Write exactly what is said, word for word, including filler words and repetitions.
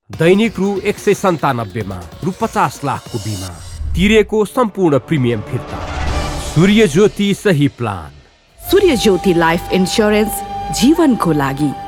दैनिक रु एक सय सन्तानब्बेमा रु पचास लाखको बिमा तिरेको सम्पूर्ण प्रिमियम फिर्ता। सूर्य ज्योति सही प्लान। सूर्य ज्योति लाइफ इन्स्योरेन्स जीवनको लागि।